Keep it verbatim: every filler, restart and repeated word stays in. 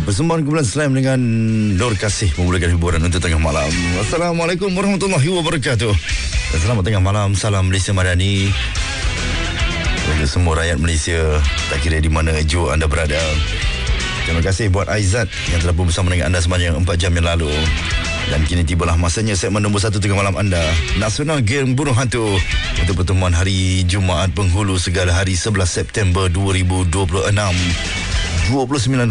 Persembahan kumpulan Slam dengan Nur Kasih memulakan hiburan untuk tengah malam. Assalamualaikum warahmatullahi wabarakatuh. Selamat tengah malam. Salam Malaysia Madani untuk semua rakyat Malaysia, tak kira di mana jua anda berada. Terima kasih buat Aizat yang telah bersama dengan anda sepanjang empat jam yang lalu. Dan kini tibalah masanya segmen nombor satu tengah malam anda, Nasional Geng Bunuh Hantu, untuk pertemuan hari Jumaat penghulu segala hari sebelas September dua ribu dua puluh enam, dua puluh sembilan